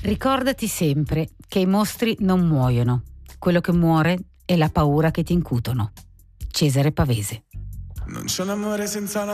Ricordati sempre che i mostri non muoiono. Quello che muore è la paura che ti incutono. Cesare Pavese. Non c'è un amore senza una